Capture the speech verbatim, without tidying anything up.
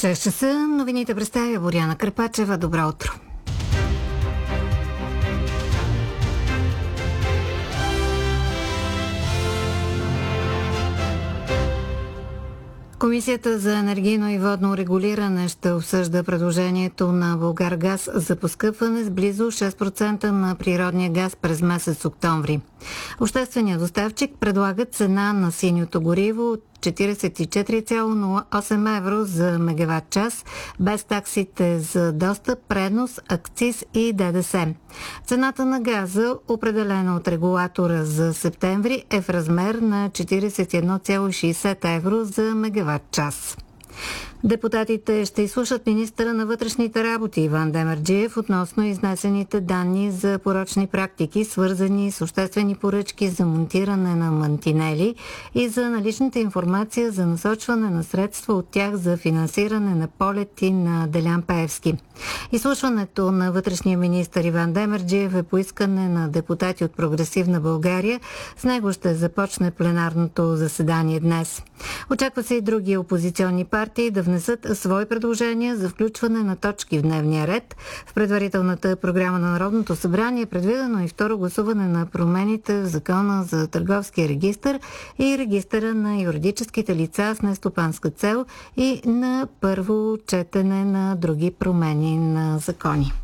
шест часа новините представя Боряна Карпачева. Добро утро. Комисията за енергийно и водно регулиране ще обсъжда предложението на Булгаргаз за поскъпване с близо шест процента на природния газ през месец октомври. Общественият доставчик предлага цена на синьото гориво от четиридесет и четири цяло нула осем евро за мегаватт час, без таксите за достъп, пренос, акциз и ДДС. Цената на газа, определена от регулатора за септември, е в размер на четиридесет и едно цяло шейсет евро за мегаватт час. Депутатите ще изслушат министъра на вътрешните работи Иван Демерджиев относно изнесените данни за порочни практики, свързани с обществени поръчки за монтиране на мантинели и за наличната информация за насочване на средства от тях за финансиране на полети на Делян Пеевски. Изслушването на вътрешния министър Иван Демерджиев е по искане на депутати от Прогресивна България. С него ще започне пленарното заседание днес. Очаква се и други опозиционни партии да внесат свои предложения за включване на точки в дневния ред. В предварителната програма на Народното събрание е предвидено и второ гласуване на промените в Закона за търговския регистър и регистъра на юридическите лица с нестопанска цел и на първо четене на други промени на закони.